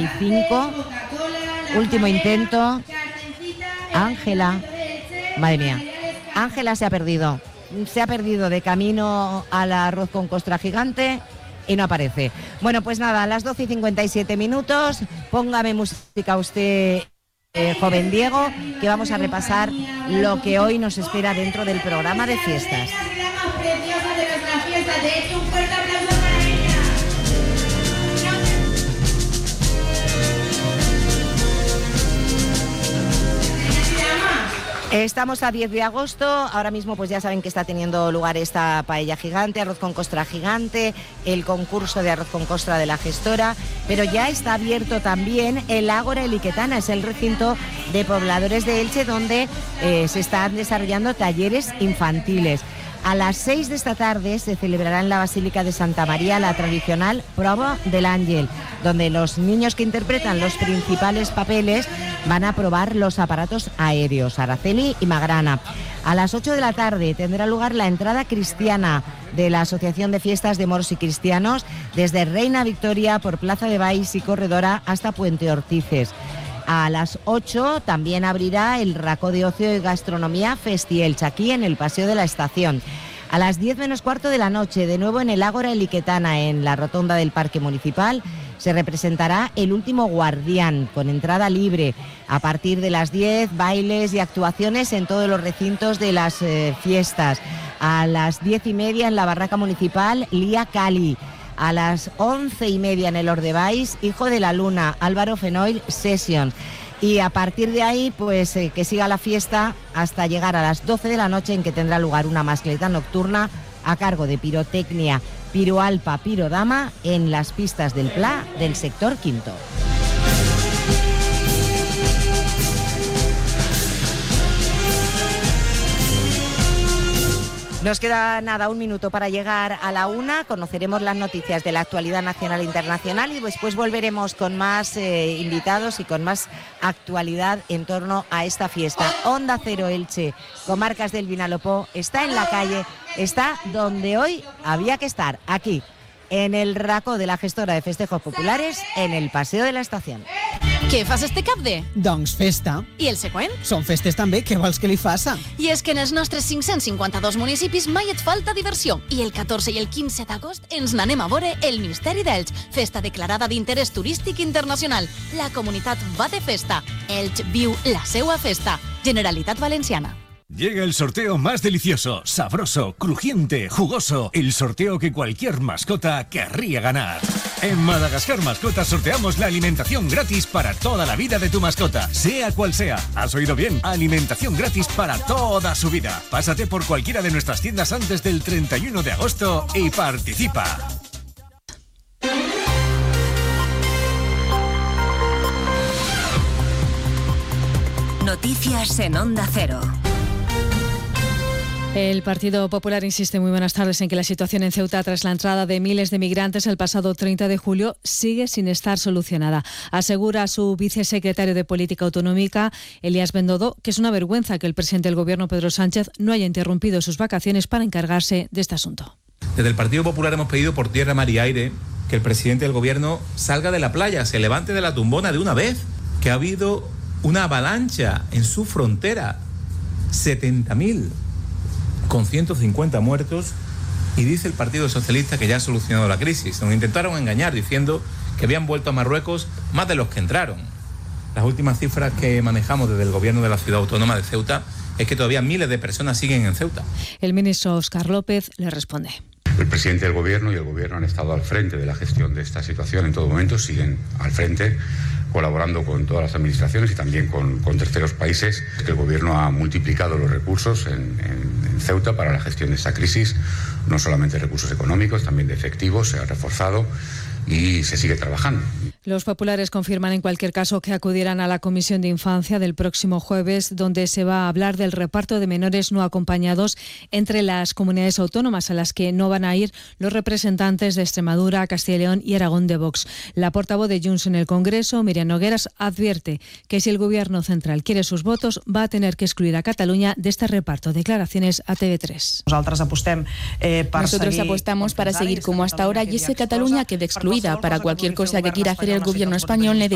5. Último intento. Ángela. Madre mía. Ángela se ha perdido. Se ha perdido de camino al arroz con costra gigante y no aparece. Bueno, pues nada, a las 12:57. Póngame música usted, joven Diego, que vamos a repasar lo que hoy nos espera dentro del programa de fiestas. Estamos a 10 de agosto, ahora mismo pues ya saben que está teniendo lugar esta paella gigante, arroz con costra gigante, el concurso de arroz con costra de la gestora, pero ya está abierto también el Ágora Eliquetana, es el recinto de pobladores de Elche donde se están desarrollando talleres infantiles. A las 6 de esta tarde se celebrará en la Basílica de Santa María la tradicional Prova del Ángel, donde los niños que interpretan los principales papeles van a probar los aparatos aéreos, Araceli y Magrana. A las 8 de la tarde tendrá lugar la entrada cristiana de la Asociación de Fiestas de Moros y Cristianos desde Reina Victoria por Plaza de Baix y Corredora hasta Puente Ortices. A las 8 también abrirá el Racó de Ocio y Gastronomía Festielch, aquí en el Paseo de la Estación. A las 10 menos cuarto de la noche, de nuevo en el Ágora Eliquetana, en la rotonda del Parque Municipal, se representará El Último Guardián, con entrada libre. A partir de las 10, bailes y actuaciones en todos los recintos de las fiestas. A las 10:30 en la Barraca Municipal, Lía Cali. A las 11:30 en el Ordebais, Hijo de la Luna, Álvaro Fenoil Sessions. Y a partir de ahí, pues que siga la fiesta hasta llegar a las 12 de la noche, en que tendrá lugar una mascleta nocturna a cargo de Pirotecnia, Piroalpa, Pirodama en las pistas del Pla del sector quinto. Nos queda nada, un minuto para llegar a la 1. Conoceremos las noticias de la actualidad nacional e internacional y después volveremos con más invitados y con más actualidad en torno a esta fiesta. Onda Cero Elche, Comarcas del Vinalopó, está en la calle, está donde hoy había que estar, aquí, en el Racó de la Gestora de Festejos Populares, en el Paseo de la Estación. Què fas este cap de? Doncs festa. I el següent? Són festes també, què vols que li faça? I és que en els nostres 552 municipis mai et falta diversió. I el 14 i el 15 d'agost ens n'anem a veure el Misteri d'Elx, festa declarada d'interès turístic internacional. La comunitat va de festa. Elx viu la seua festa. Generalitat Valenciana. Llega el sorteo más delicioso, sabroso, crujiente, jugoso. El sorteo que cualquier mascota querría ganar. En Madagascar Mascotas sorteamos la alimentación gratis para toda la vida de tu mascota, sea cual sea. ¿Has oído bien? Alimentación gratis para toda su vida. Pásate por cualquiera de nuestras tiendas antes del 31 de agosto y participa. Noticias en Onda Cero. El Partido Popular insiste, muy buenas tardes, en que la situación en Ceuta tras la entrada de miles de migrantes el pasado 30 de julio sigue sin estar solucionada. Asegura su vicesecretario de Política Autonómica, Elías Bendodo, que es una vergüenza que el presidente del Gobierno, Pedro Sánchez, no haya interrumpido sus vacaciones para encargarse de este asunto. Desde el Partido Popular hemos pedido por tierra, mar y aire que el presidente del Gobierno salga de la playa, se levante de la tumbona de una vez, que ha habido una avalancha en su frontera, 70.000. con 150 muertos, y dice el Partido Socialista que ya ha solucionado la crisis. Nos intentaron engañar diciendo que habían vuelto a Marruecos más de los que entraron. Las últimas cifras que manejamos desde el Gobierno de la Ciudad Autónoma de Ceuta es que todavía miles de personas siguen en Ceuta. El ministro Óscar López le responde. El presidente del Gobierno y el Gobierno han estado al frente de la gestión de esta situación en todo momento, siguen al frente, colaborando con todas las administraciones y también con terceros países. El Gobierno ha multiplicado los recursos en Ceuta para la gestión de esta crisis, no solamente recursos económicos, también de efectivos, se ha reforzado y se sigue trabajando. Los populares confirman en cualquier caso que acudirán a la Comisión de Infancia del próximo jueves, donde se va a hablar del reparto de menores no acompañados entre las comunidades autónomas, a las que no van a ir los representantes de Extremadura, Castilla y León y Aragón de Vox. La portavoz de Junts en el Congreso, Míriam Nogueras, advierte que si el Gobierno central quiere sus votos, va a tener que excluir a Cataluña de este reparto. Declaraciones a TV3. Nosotros apostamos para seguir como hasta ahora, y es que Cataluña quede excluida. Para cualquier cosa que quiera hacer el Gobierno español